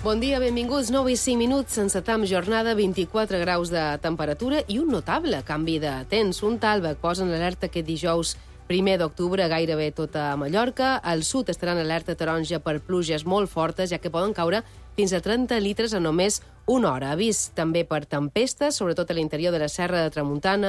Bon dia, benvinguts. 9 i 5 minuts, encetam jornada, 24 graus de temperatura i un notable canvi de temps. Un Talbec posa en alerta aquest dijous 1 d'octubre gairebé tota Mallorca. Al sud estarà en alerta taronja per pluges molt fortes, ja que poden caure fins a 30 litres en només una hora. Avís també per tempestes, sobretot a l'interior de la Serra de Tramuntana,